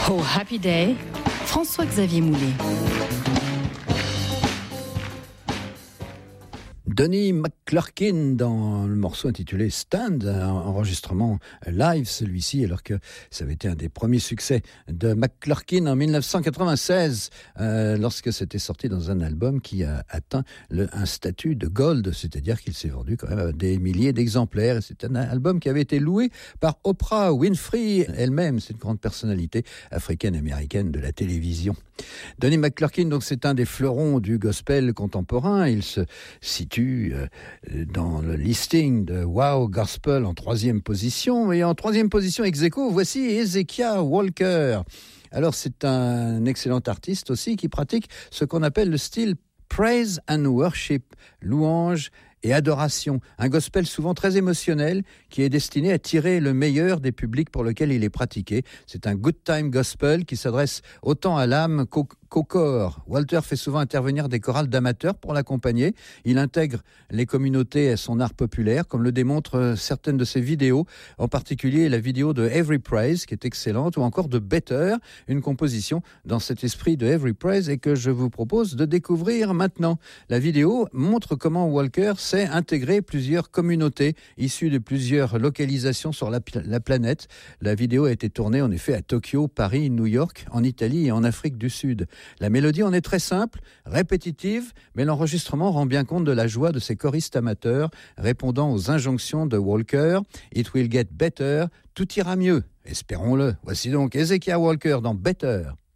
Oh Happy Day, François-Xavier Moulet. Donnie McClurkin dans le morceau intitulé Stand, un enregistrement live celui-ci, alors que ça avait été un des premiers succès de McClurkin en 1996, lorsque c'était sorti dans un album qui a atteint un statut de gold, c'est-à-dire qu'il s'est vendu quand même à des milliers d'exemplaires. Et c'est un album qui avait été loué par Oprah Winfrey elle-même, c'est une grande personnalité africaine-américaine de la télévision. Donnie McClurkin, donc, c'est un des fleurons du gospel contemporain. Il se situe dans le listing de Wow Gospel en 3e position. Et en 3e position ex aequo, voici Hezekiah Walker. Alors, c'est un excellent artiste aussi qui pratique ce qu'on appelle le style Praise and Worship, louange et adoration. Un gospel souvent très émotionnel qui est destiné à tirer le meilleur des publics pour lesquels il est pratiqué. C'est un good time gospel qui s'adresse autant à l'âme qu'au corps. Walter fait souvent intervenir des chorales d'amateurs pour l'accompagner. Il intègre les communautés à son art populaire, comme le démontrent certaines de ses vidéos, en particulier la vidéo de Every Praise, qui est excellente, ou encore de Better, une composition dans cet esprit de Every Praise et que je vous propose de découvrir maintenant. La vidéo montre comment Walker sait intégrer plusieurs communautés issues de plusieurs localisations sur la planète. La vidéo a été tournée en effet à Tokyo, Paris, New York, en Italie et en Afrique du Sud. La mélodie en est très simple, répétitive, mais l'enregistrement rend bien compte de la joie de ces choristes amateurs, répondant aux injonctions de Walker. It will get better, tout ira mieux, espérons-le. Voici donc Hezekiah Walker dans Better.